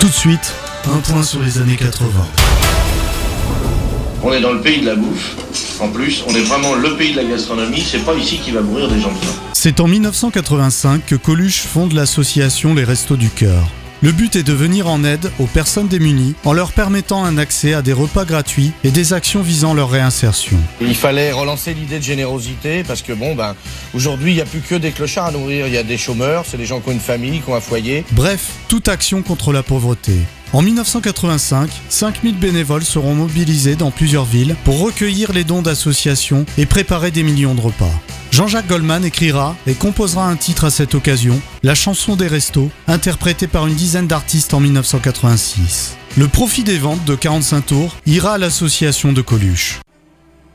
Tout de suite, un point sur les années 80. On est dans le pays de la bouffe. En plus, on est vraiment le pays de la gastronomie. C'est pas ici qu'il va mourir des gens de faim. C'est en 1985 que Coluche fonde l'association Les Restos du Cœur. Le but est de venir en aide aux personnes démunies en leur permettant un accès à des repas gratuits et des actions visant leur réinsertion. Il fallait relancer l'idée de générosité parce que aujourd'hui il n'y a plus que des clochards à nourrir, il y a des chômeurs, c'est des gens qui ont une famille, qui ont un foyer. Bref, toute action contre la pauvreté. En 1985, 5000 bénévoles seront mobilisés dans plusieurs villes pour recueillir les dons d'associations et préparer des millions de repas. Jean-Jacques Goldman écrira et composera un titre à cette occasion, La chanson des restos, interprétée par une dizaine d'artistes en 1986. Le profit des ventes de 45 tours ira à l'association de Coluche.